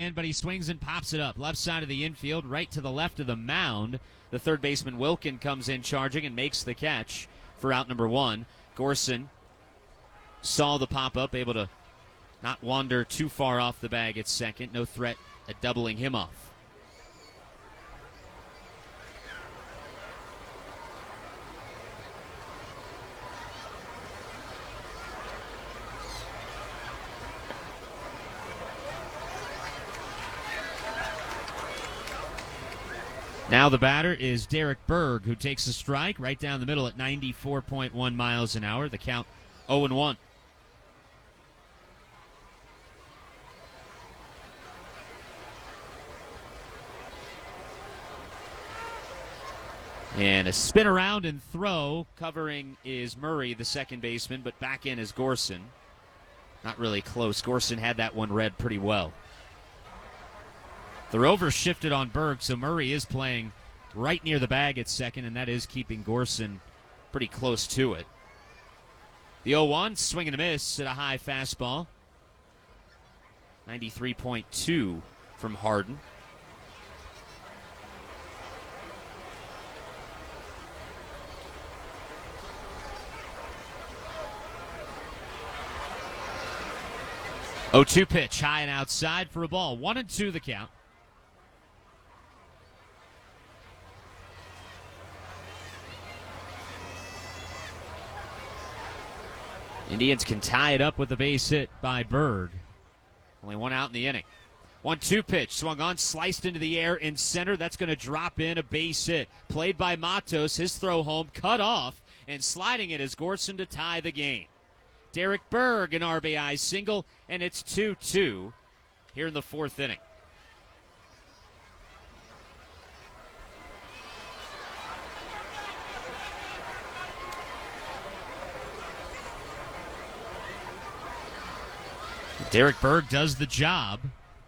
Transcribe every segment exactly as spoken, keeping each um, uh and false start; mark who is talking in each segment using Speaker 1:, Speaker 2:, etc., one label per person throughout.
Speaker 1: man, but he swings and pops it up. Left side of the infield, right to the left of the mound. The third baseman, Wilkin, comes in charging and makes the catch for out number one. Gorson saw the pop-up, able to not wander too far off the bag at second. No threat at doubling him off. Now the batter is Derek Berg, who takes a strike right down the middle at ninety-four point one miles an hour. The count oh and one. And a spin around and throw. Covering is Murray, the second baseman, but back in is Gorson. Not really close. Gorson had that one read pretty well. The rover shifted on Berg, so Murray is playing right near the bag at second, and that is keeping Gorson pretty close to it. The oh one, swing and a miss at a high fastball. ninety-three point two from Harden. oh two pitch, high and outside for a ball. One and two the count. Indians can tie it up with a base hit by Berg. Only one out in the inning. one two pitch, swung on, sliced into the air in center. That's going to drop in, a base hit. Played by Matos, his throw home, cut off, and sliding it is Gorson to tie the game. Derek Berg, an R B I single, and it's two two here in the fourth inning. Derek Berg does the job.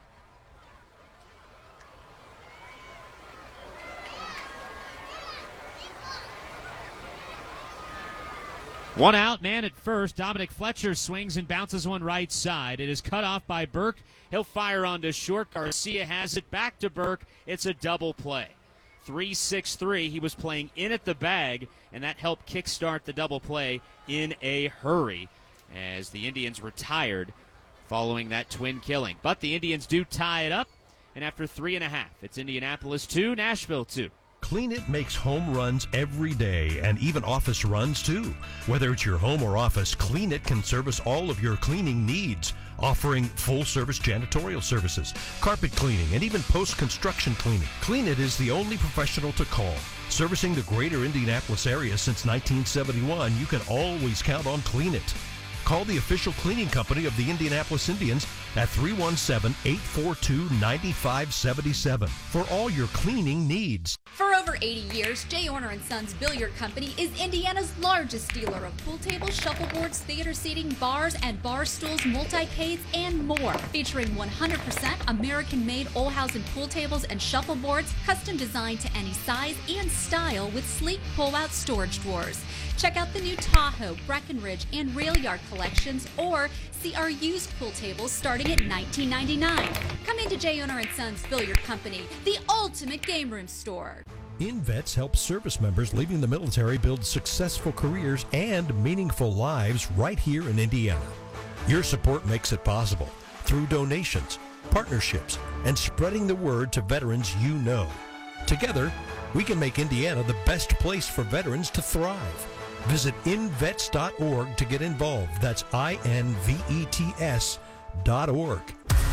Speaker 1: One out, man at first. Dominic Fletcher swings and bounces one right side. It is cut off by Burke. He'll fire onto short. Garcia has it back to Burke. It's a double play. three six three. He was playing in at the bag, and that helped kickstart the double play in a hurry as the Indians retired following that twin killing. But the Indians do tie it up, and after three and a half, it's Indianapolis two, Nashville two.
Speaker 2: Clean It makes home runs every day and even office runs too. Whether it's your home or office, Clean It can service all of your cleaning needs, offering full-service janitorial services, carpet cleaning, and even post-construction cleaning. Clean It is the only professional to call. Servicing the greater Indianapolis area since nineteen seventy-one, you can always count on Clean It. Call the official cleaning company of the Indianapolis Indians at three one seven, eight four two, nine five seven seven for all your cleaning needs.
Speaker 3: For over eighty years, Jay Orner and Sons Billiard Company is Indiana's largest dealer of pool tables, shuffleboards, theater seating, bars, and bar stools, multi-cades, and more. Featuring one hundred percent American-made Olhausen pool tables and shuffleboards, custom designed to any size and style with sleek pull-out storage drawers. Check out the new Tahoe, Breckenridge, and Railyard collections, or see our used pool tables starting at nineteen ninety-nine dollars. Come into Jay Orner and Sons Billiard Company, the ultimate game room store.
Speaker 2: InVets helps service members leaving the military build successful careers and meaningful lives right here in Indiana. Your support makes it possible through donations, partnerships, and spreading the word to veterans you know. Together, we can make Indiana the best place for veterans to thrive. Visit invets dot org to get involved. That's I N V E T S dot org.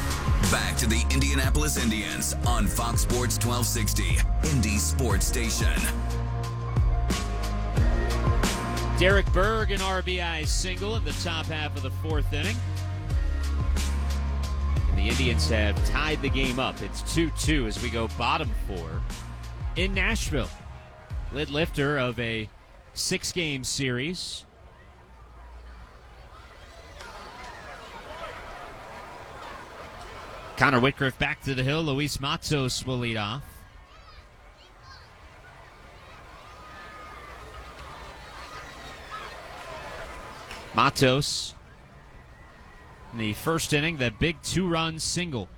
Speaker 4: Back to the Indianapolis Indians on Fox Sports twelve sixty, Indy Sports Station.
Speaker 1: Derek Berg, an R B I single in the top half of the fourth inning. And the Indians have tied the game up. It's two two as we go bottom four in Nashville. Lid lifter of a six-game series. Connor Whitcroft back to the hill. Luis Matos will lead off. Matos, in the first inning, that big two-run single